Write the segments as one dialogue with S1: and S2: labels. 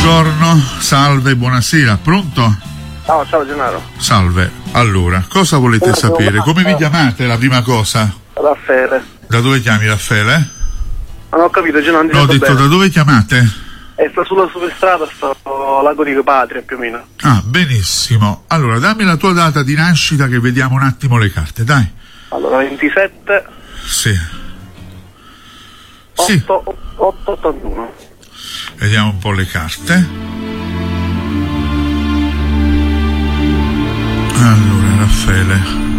S1: Buongiorno, salve, buonasera, pronto?
S2: Ciao Gennaro.
S1: Salve, allora, cosa volete sapere? Come vi chiamate, la prima cosa?
S2: Raffaele.
S1: Da dove chiami, Raffaele?
S2: Non ho capito, Gennaro,
S1: No, ho detto
S2: bene.
S1: Da dove chiamate?
S2: Sto sulla superstrada, sto Lago di Patria più o meno.
S1: Ah, benissimo. Allora, dammi la tua data di nascita che vediamo un attimo le carte, dai.
S2: Allora, 27
S1: Sì. Sì,
S2: 881.
S1: vediamo un po' le carte. Allora, Raffaele,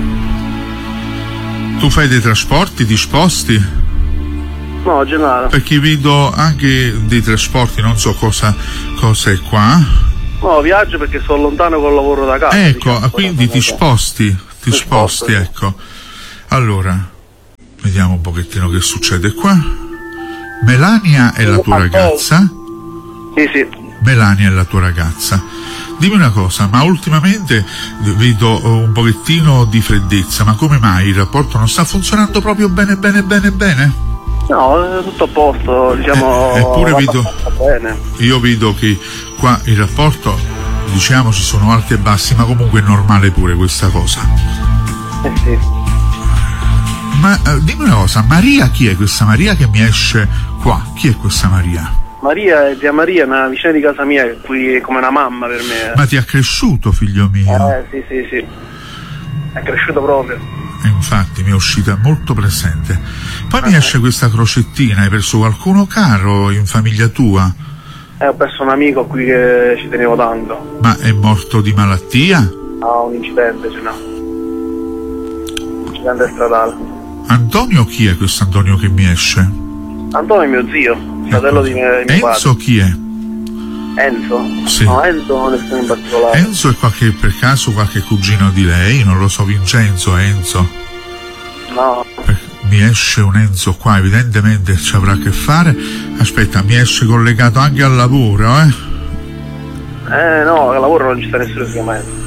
S1: tu fai dei trasporti, ti sposti?
S2: No, Gennaro.
S1: Perché vedo anche dei trasporti, non so cosa è qua.
S2: No, viaggio perché sono lontano col lavoro da casa.
S1: Ecco,
S2: diciamo,
S1: quindi ti sposti,
S2: sposto, sì.
S1: ecco. Allora, vediamo un pochettino che succede qua. Melania è la tua ragazza?
S2: Sì.
S1: Melania è la tua ragazza. Dimmi una cosa, ma ultimamente vedo un pochettino di freddezza, ma come mai il rapporto non sta funzionando proprio bene?
S2: No, tutto a posto, diciamo.
S1: Eppure
S2: bene.
S1: io vedo che qua il rapporto, diciamo, ci sono alti e bassi, ma comunque è normale pure questa cosa.
S2: Sì.
S1: Ma dimmi una cosa, Maria, chi è questa Maria che mi esce qua? Chi è questa Maria?
S2: Maria è zia Maria, una vicina di casa mia, qui è come una mamma per me.
S1: Ma ti ha cresciuto, figlio mio?
S2: Sì. È cresciuto proprio.
S1: Infatti mi è uscita molto presente. Poi mi esce questa crocettina. Hai perso qualcuno caro in famiglia tua?
S2: Ho perso un amico qui che ci tenevo tanto.
S1: Ma è morto di malattia?
S2: Un incidente, un incidente stradale.
S1: Antonio, chi è questo Antonio che mi esce?
S2: Antonio è mio zio, fratello di mio padre.
S1: Enzo chi è?
S2: Enzo?
S1: Sì.
S2: No, Enzo non è nessuno in particolare.
S1: Enzo è per caso qualche cugino di lei? Non lo so, Vincenzo, Enzo?
S2: No.
S1: Mi esce un Enzo qua, evidentemente ci avrà a che fare. Aspetta, mi esce collegato anche al lavoro,
S2: no, al lavoro non ci sta nessuno che si chiama Enzo.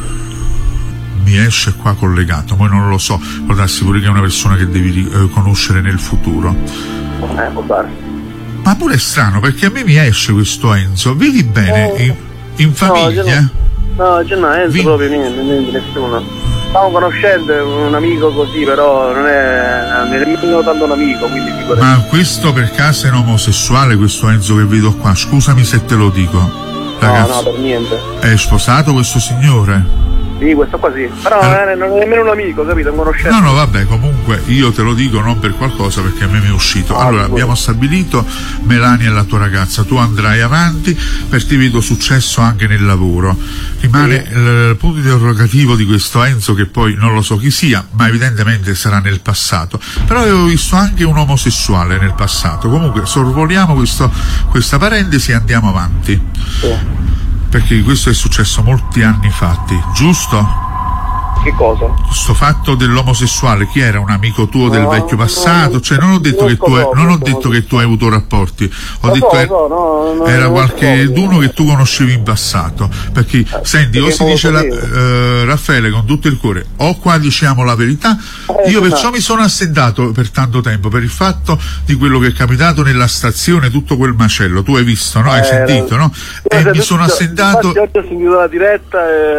S1: Mi esce qua collegato, poi non lo so, può darsi pure che è una persona che devi conoscere nel futuro.
S2: Può darsi.
S1: Ma pure è strano, perché a me mi esce questo Enzo, vedi bene, in famiglia?
S2: No, Enzo proprio niente, nessuno. Stavo conoscendo un amico così, però non è nemmeno tanto un amico, quindi figurati.
S1: Ma questo per caso è un omosessuale, questo Enzo che vedo qua? Scusami se te lo dico. Ragazzi,
S2: no, per niente.
S1: È sposato questo signore?
S2: Sì, questo qua sì. Però non è nemmeno un amico, capito? Un conoscente.
S1: No, vabbè, comunque io te lo dico non per qualcosa, perché a me mi è uscito. Allora, abbiamo stabilito, Melania è la tua ragazza, tu andrai avanti, perché ti vedo successo anche nel lavoro. Rimane il punto interrogativo di questo Enzo, che poi non lo so chi sia, ma evidentemente sarà nel passato. Però avevo visto anche un omosessuale nel passato. Comunque sorvoliamo questa parentesi e andiamo avanti.
S2: Sì.
S1: Perché questo è successo molti anni fatti, giusto?
S2: Che cosa?
S1: Questo fatto dell'omosessuale, chi era? Un amico tuo del vecchio passato? Cioè non ho detto che tu hai avuto rapporti, ho detto era qualcheduno che tu conoscevi in passato. Perché senti, o si dice Raffaele, con tutto il cuore, o qua diciamo la verità. Io perciò mi sono assentato per tanto tempo per il fatto di quello che è capitato nella stazione, tutto quel macello. Tu hai visto, no? Hai sentito, no? E mi sono assentato.
S2: Oggi ho sentito la diretta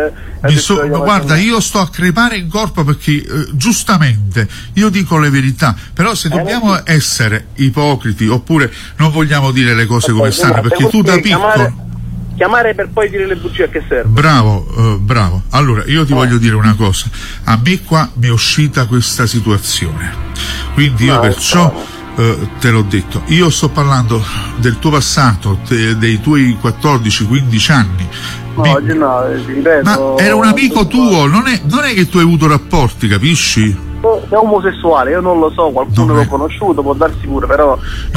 S1: guarda, io sto a crepare in corpo perché giustamente io dico le verità, però se dobbiamo essere ipocriti oppure non vogliamo dire le cose come stanno, perché tu da piccolo
S2: chiamare per poi dire le bugie, a che serve?
S1: Bravo. Allora io ti voglio dire una cosa, a me qua mi è uscita questa situazione, quindi io perciò te l'ho detto, io sto parlando del tuo passato, dei tuoi 14-15 anni.
S2: No, ti ripeto.
S1: Ma era un amico tuo, non è che tu hai avuto rapporti, capisci?
S2: È omosessuale, io non lo so, qualcuno l'ho conosciuto, può darsi pure, però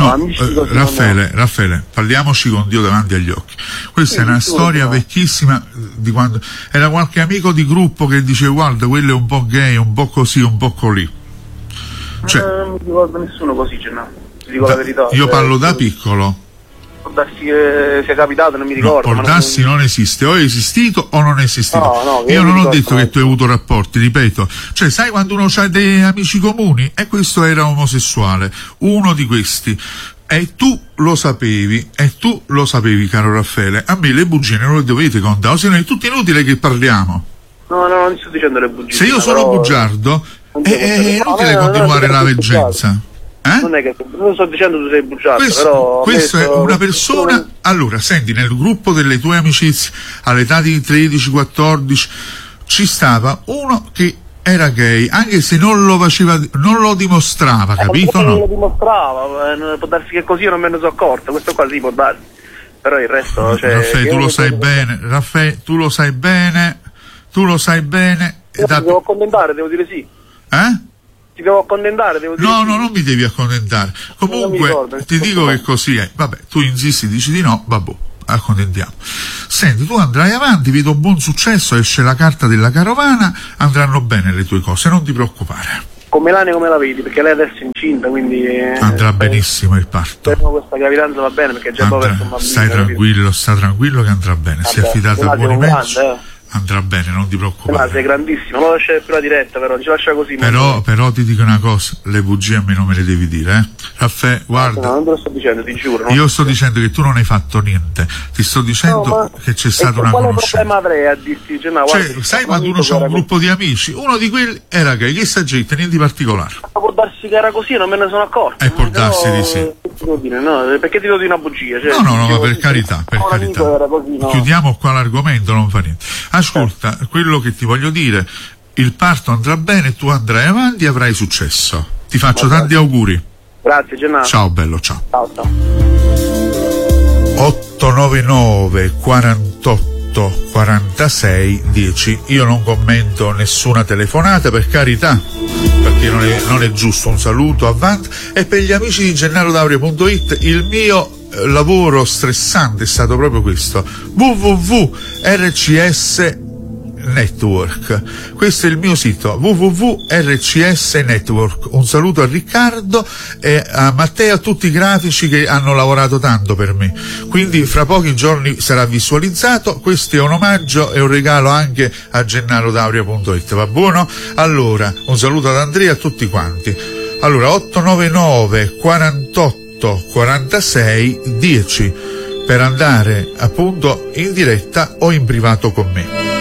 S1: Raffaele, parliamoci con Dio davanti agli occhi. Questa è una storia vecchissima di quando era qualche amico di gruppo che dice guarda, quello è un po' gay, un po' così, un po' colì. Cioè,
S2: non mi ricordo nessuno così, ti dico la verità.
S1: Io parlo da piccolo.
S2: Può darsi che sia capitato, non mi ricordo.
S1: Può darsi non esiste, o è esistito o non è esistito. Io non ho detto che tu hai avuto rapporti, ripeto. Cioè, sai quando uno ha dei amici comuni? E questo era omosessuale, uno di questi. E tu lo sapevi, e tu lo sapevi, caro Raffaele, a me le bugie non le dovete contare, se no è tutto inutile che parliamo.
S2: No, non sto dicendo le bugie.
S1: Se io sono bugiardo, è inutile continuare la veggenza.
S2: Non è che non sto dicendo tu sei bugiardo, però
S1: questo è una persona. Allora, senti, nel gruppo delle tue amicizie all'età di 13-14 ci stava uno che era gay, anche se non lo faceva, non lo dimostrava, capito?
S2: Non lo dimostrava, può darsi che così io non me ne sono accorto, questo qua sì può darsi, però il resto, cioè,
S1: Raffaele, tu lo sai bene, Raffaele, tu lo sai bene,
S2: ti devo accontentare, devo dire sì. Ti devo accontentare, devo dire
S1: no,
S2: sì.
S1: No, non mi devi accontentare. Comunque ti dico che così è. Vabbè, tu insisti, dici di no, vabbè, accontentiamo. Senti, tu andrai avanti, vedo un buon successo, esce la carta della carovana, andranno bene le tue cose, non ti preoccupare.
S2: Con Melania come la vedi? Perché lei adesso è incinta, quindi
S1: andrà benissimo il parto.
S2: Speriamo questa gravidanza va bene, perché già poi un bambino.
S1: Stai tranquillo che andrà bene. Si è affidata a buoni mezzi. Andrà bene, non ti preoccupare.
S2: Sei grandissimo, non lasciare più la diretta, però ci lascia così.
S1: Però ti dico una cosa, le bugie a me non me le devi dire, Raffaele, guarda.
S2: No, non te lo sto dicendo, ti giuro.
S1: Io sto dicendo che tu non hai fatto niente, ti sto dicendo che c'è stata una conoscenza.
S2: Quale problema avrei a dirti?
S1: Sai quando uno c'ha un gruppo di amici, uno di quelli era gay, che sta gente, niente di particolare.
S2: Ma può darsi che era così, non me ne sono accorto.
S1: E può darsi di sì.
S2: No, perché ti do di una bugia? Cioè,
S1: no, ma per carità, per carità.
S2: Così, no.
S1: Chiudiamo qua l'argomento, non fa niente. Ascolta, quello che ti voglio dire, il parto andrà bene, tu andrai avanti e avrai successo. Ti faccio tanti auguri.
S2: Grazie, Gennaro.
S1: Ciao bello, ciao.
S2: Ciao.
S1: 899 48 46 10. Io non commento nessuna telefonata, per carità, perché non è giusto. Un saluto avanti. E per gli amici di gennarodaurio.it, il mio lavoro stressante è stato proprio questo: www.rcs Network. Questo è il mio sito, www.rcs Network. Un saluto a Riccardo e a Matteo, a tutti i grafici che hanno lavorato tanto per me. Quindi fra pochi giorni sarà visualizzato. Questo è un omaggio e un regalo anche a gennarodaurio.it. Va buono? Allora, un saluto ad Andrea e a tutti quanti. Allora, 899 48 46 10 per andare appunto in diretta o in privato con me.